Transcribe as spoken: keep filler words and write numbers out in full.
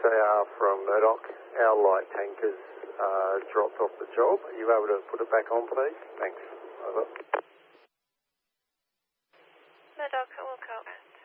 A R from Murdoch. Our light tankers uh, dropped off the job. Are you able to put it back on, please? Thanks. Over. Murdoch, I will call.